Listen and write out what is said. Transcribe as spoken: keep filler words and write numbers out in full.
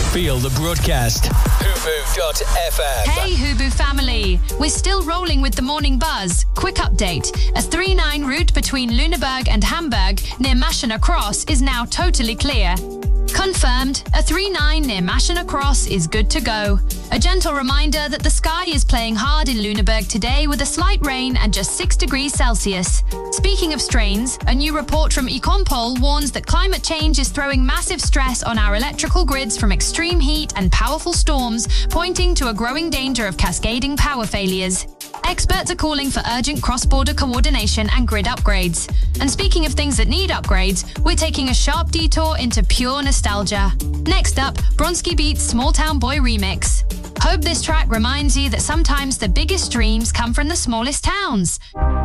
Feel the broadcast. Hubu dot F M. Hey Hubu family, we're still rolling with the morning buzz. Quick update. A three nine route between Lüneburg and Hamburg near Maschener Cross is now totally clear. Confirmed, a three nine near Maschener Cross is good to go. A gentle reminder that the sky is playing hard in Lüneburg today with a slight rain at just six degrees Celsius. Speaking of strains, a new report from Econpol warns that climate change is throwing massive stress on our electrical grids from extreme heat and powerful storms, pointing to a growing danger of cascading power failures. Experts are calling for urgent cross-border coordination and grid upgrades. And speaking of things that need upgrades, we're taking a sharp detour into pure nostalgia. Next up, Bronski Beat's Small Town Boy remix. Hope this track reminds you that sometimes the biggest dreams come from the smallest towns.